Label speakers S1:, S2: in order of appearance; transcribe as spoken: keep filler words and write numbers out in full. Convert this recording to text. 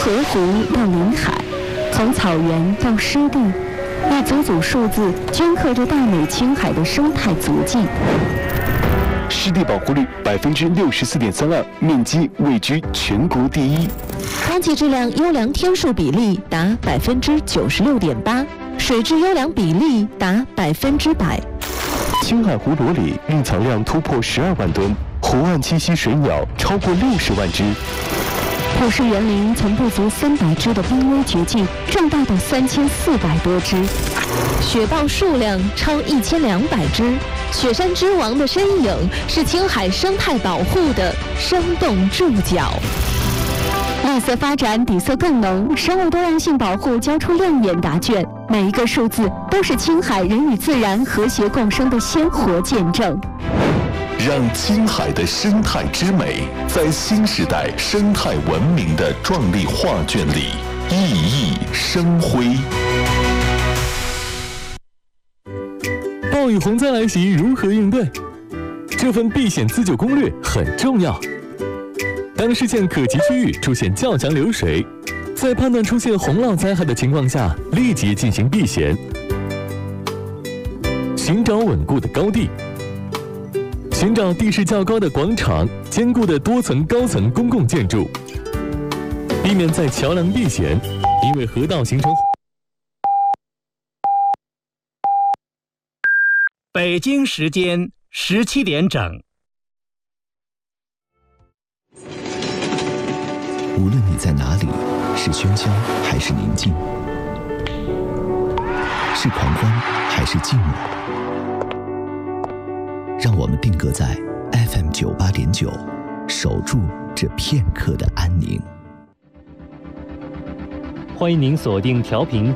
S1: 河湖到临海，从草原到湿地，一组组数字镌刻着大美青海的生态足迹。
S2: 湿地保护率百分之六十四点三二，面积位居全国第一。
S3: 空气质量优良天数比例达百分之九十六点八，水质优良比例达百分之百。
S2: 青海湖裸鲤育藏量突破十二万吨，湖岸栖息水鸟超过六十万只。
S1: 普氏园林从不足三百只的濒危绝境壮大到三千四百多只，
S3: 雪豹数量超一千两百只。雪山之王的身影是青海生态保护的生动注脚。
S1: 绿色发展底色更浓，生物多样性保护交出亮眼答卷，每一个数字都是青海人与自然和谐共生的鲜活见证。
S4: 让青海的生态之美在新时代生态文明的壮丽画卷里熠熠生辉。
S5: 暴雨洪灾来袭，如何应对？这份避险自救攻略很重要。当视线可及区域出现较强流水，在判断出现洪涝灾害的情况下，立即进行避险。寻找稳固的高地，寻找地势较高的广场、坚固的多层高层公共建筑，避免在桥梁避险，因为河道形成。
S6: 北京时间十七点整。
S7: 无论你在哪里，是喧嚣还是宁静，是狂欢还是寂寞，让我们定格在 F M 九八点九，守住这片刻的安宁。
S8: 欢迎您锁定调频